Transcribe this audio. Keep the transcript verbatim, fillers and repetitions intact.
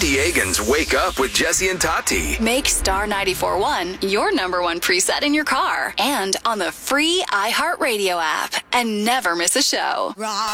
Santiagans wake up with Jesse and Tati. Make Star ninety-four point one your number one preset in your car and on the free iHeartRadio app. And never miss a show. Rock.